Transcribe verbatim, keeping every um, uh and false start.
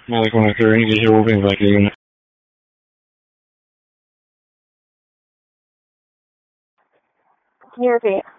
Malik one oh three, you hear moving back to unit. Can you repeat?